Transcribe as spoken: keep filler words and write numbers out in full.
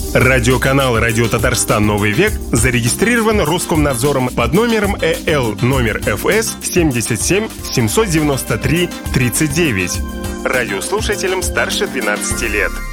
Радиоканал «Радио Татарстан. Новый век» зарегистрирован Роскомнадзором под номером Э Л номер Ф С семьдесят семь семьсот девяносто три тридцать девять. Радиослушателям старше двенадцати лет.